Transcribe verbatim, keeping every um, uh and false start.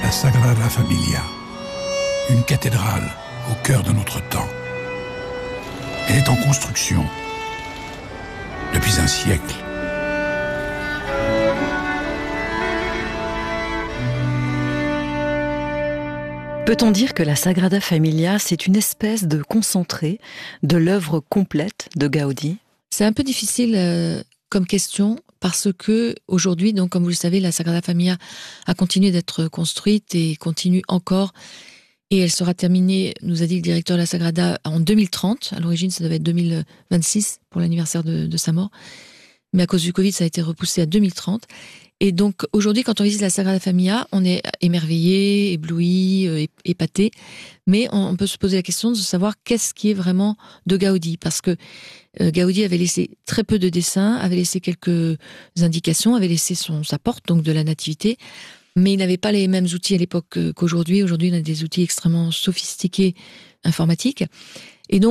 La Sagrada Familia, une cathédrale au cœur de notre temps. Elle est en construction depuis un siècle. Peut-on dire que la Sagrada Familia, c'est une espèce de concentré de l'œuvre complète de Gaudi ? C'est un peu difficile euh, comme question parce que aujourd'hui, donc comme vous le savez, la Sagrada Familia a continué d'être construite et continue encore. Et elle sera terminée, nous a dit le directeur de la Sagrada, en deux mille trente. À l'origine, ça devait être deux mille vingt-six pour l'anniversaire de, de sa mort. Mais à cause du Covid, ça a été repoussé à deux mille trente. Et donc, aujourd'hui, quand on visite la Sagrada Familia, on est émerveillé, ébloui, épaté. Mais on peut se poser la question de savoir qu'est-ce qui est vraiment de Gaudi. Parce que Gaudi avait laissé très peu de dessins, avait laissé quelques indications, avait laissé son, sa porte, donc de la nativité. Mais il n'avait pas les mêmes outils à l'époque qu'aujourd'hui. Aujourd'hui, on a des outils extrêmement sophistiqués informatiques.